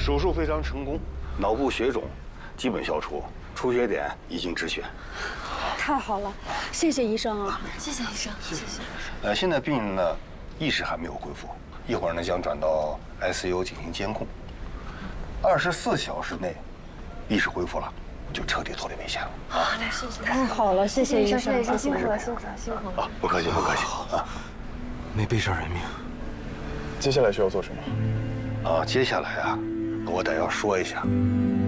手术非常成功，脑部血肿基本消除，出血点已经止血。 太好了，谢谢医生啊！ 谢谢医生，谢谢。 现在病人呢意识还没有恢复，一会儿呢将转到 ICU 进行监控。24小时内意识恢复了，就彻底脱离危险了。 好的，谢谢。 太好了，谢谢医生， 谢谢辛苦了，辛苦了，辛苦了。 啊，不客气，不客气啊。 没背上人命。 接下来需要做什么？ 接下来啊，我得要说一下，